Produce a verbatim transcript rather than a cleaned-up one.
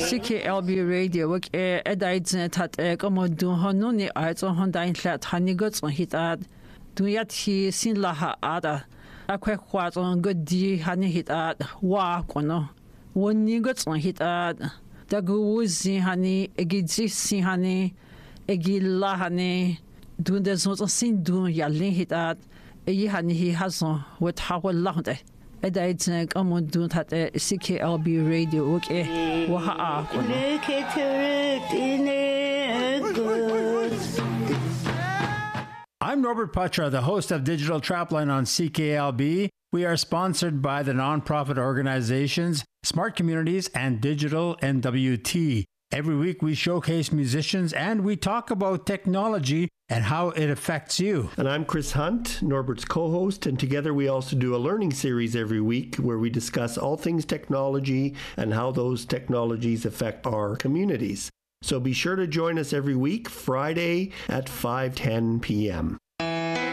C K L B radio wak e edaidzen tat e komodun honuni aizon hondain tlat hanigots on hitad duyat hi sin laha ada akwe kwazon godi hani hitad wa kono wonigots on hitad daguzi hani egidzi sin hani egilla hani dun de zon sin dun yalin hitad e hani hi hazon wat hawal lahde edaidzen komodun tat e C K L B radio wak e waha kono. I'm Norbert Patra, the host of Digital Trapline on C K L B. We are sponsored by the nonprofit organizations Smart Communities and Digital N W T. Every week we showcase musicians and we talk about technology and how it affects you. And I'm Chris Hunt, Norbert's co-host, and together we also do a learning series every week where we discuss all things technology and how those technologies affect our communities. So be sure to join us every week, Friday at five ten p.m.